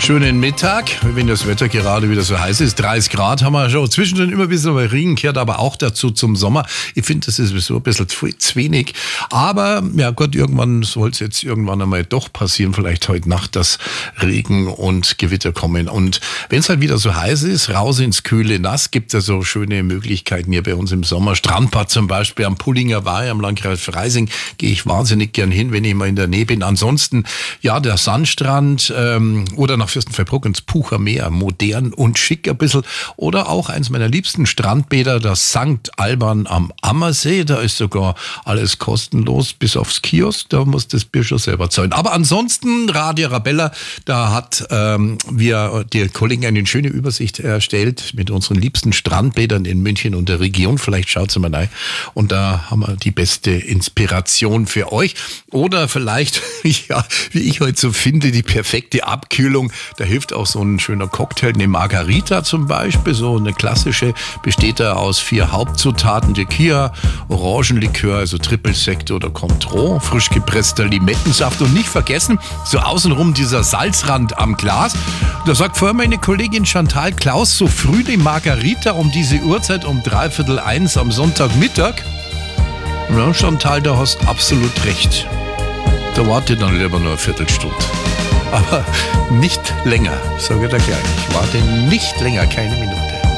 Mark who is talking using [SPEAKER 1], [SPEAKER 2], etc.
[SPEAKER 1] Schönen Mittag, wenn das Wetter gerade wieder so heiß ist. 30 Grad haben wir schon. Zwischendrin immer ein bisschen Regen, kehrt aber auch dazu zum Sommer. Ich finde, das ist sowieso ein bisschen zu wenig. Aber ja Gott, irgendwann soll es jetzt irgendwann einmal doch passieren. Vielleicht heute Nacht, dass Regen und Gewitter kommen. Und wenn es halt wieder so heiß ist, raus ins kühle Nass, gibt es ja so schöne Möglichkeiten hier bei uns im Sommer. Strandbad zum Beispiel am Pullinger Weih am Landkreis Freising gehe ich wahnsinnig gern hin, wenn ich mal in der Nähe bin. Ansonsten, ja, der Sandstrand oder nach Fürstenfeldbruck ins Pucher Meer, modern und schick ein bisschen. Oder auch eins meiner liebsten Strandbäder, das St. Alban am Ammersee. Da ist sogar alles kostenlos, bis aufs Kiosk. Da muss das Bier schon selber zahlen. Aber ansonsten, Radio Arabella, da hat wir die Kollegen eine schöne Übersicht erstellt mit unseren liebsten Strandbädern in München und der Region. Vielleicht schaut sie mal rein. Und da haben wir die beste Inspiration für euch. Oder vielleicht, ja, wie ich heute so finde, die perfekte Abkühlung. Da hilft auch so ein schöner Cocktail, eine Margarita zum Beispiel, so eine klassische, besteht da aus 4 Hauptzutaten, Tequila, Orangenlikör, also Trippelsekt oder Cointreau, frisch gepresster Limettensaft und nicht vergessen, so außenrum dieser Salzrand am Glas. Da sagt vorher meine Kollegin Chantal Klaus, so früh die Margarita um diese Uhrzeit um 1:45 am Sonntagmittag. Ja, Chantal, da hast absolut recht. Da warte dann lieber nur eine Viertelstunde. Aber nicht länger, sage ich dir gleich. Ich warte nicht länger, keine Minute.